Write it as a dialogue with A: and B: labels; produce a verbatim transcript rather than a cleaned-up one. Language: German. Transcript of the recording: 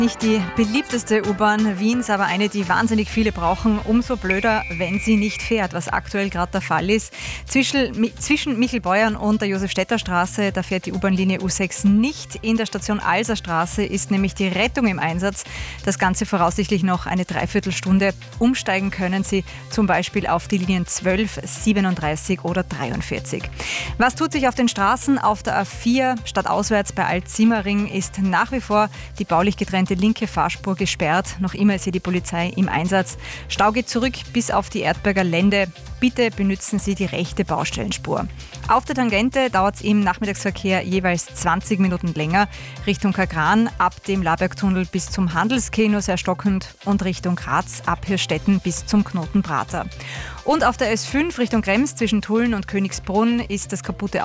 A: Nicht die beliebteste U-Bahn Wiens, aber eine, die wahnsinnig viele brauchen. Umso blöder, wenn sie nicht fährt, was aktuell gerade der Fall ist. Zwischen, zwischen Michelbeuern und der Josef-Stetter-Straße, da fährt die U-Bahn-Linie U sechs nicht. In der Station Alser Straße ist nämlich die Rettung im Einsatz. Das Ganze voraussichtlich noch eine Dreiviertelstunde. Umsteigen können Sie zum Beispiel auf die Linien zwölf, siebenunddreißig oder dreiundvierzig. Was tut sich auf den Straßen? Auf der A vier stadtauswärts bei Alt-Simmering ist nach wie vor die baulich getrennte linke Fahrspur gesperrt. Noch immer ist hier die Polizei im Einsatz. Stau geht zurück bis auf die Erdberger Lände. Bitte benutzen Sie die rechte Baustellenspur. Auf der Tangente dauert es im Nachmittagsverkehr jeweils zwanzig Minuten länger. Richtung Kagran ab dem Labergtunnel bis zum Handelskino sehr stockend und Richtung Graz ab Hirstetten bis zum Knoten Prater. Und auf der S fünf Richtung Krems zwischen Tulln und Königsbrunn ist das kaputte